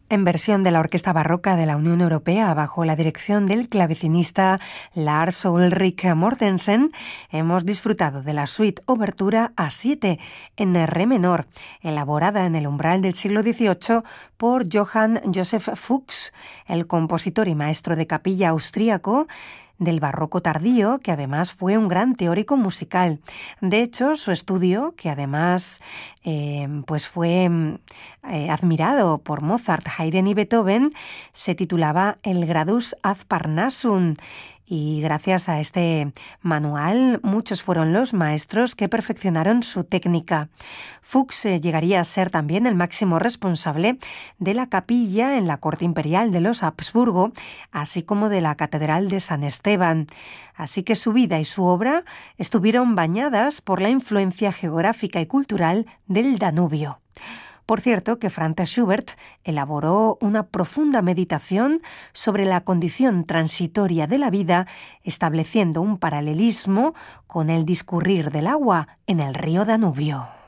En versión de la Orquesta Barroca de la Unión Europea, bajo la dirección del clavecinista Lars Ulrik Mortensen, hemos disfrutado de la suite Obertura A7 en re menor, elaborada en el umbral del siglo XVIII por Johann Joseph Fuchs, el compositor y maestro de capilla austríaco del barroco tardío, que además fue un gran teórico musical. De hecho, su estudio, que además fue admirado por Mozart, Haydn y Beethoven, se titulaba el Gradus ad Parnassum. Y gracias a este manual, muchos fueron los maestros que perfeccionaron su técnica. Fuchs llegaría a ser también el máximo responsable de la capilla en la corte imperial de los Habsburgo, así como de la catedral de San Esteban. Así que su vida y su obra estuvieron bañadas por la influencia geográfica y cultural del Danubio. Por cierto, que Franz Schubert elaboró una profunda meditación sobre la condición transitoria de la vida, estableciendo un paralelismo con el discurrir del agua en el río Danubio.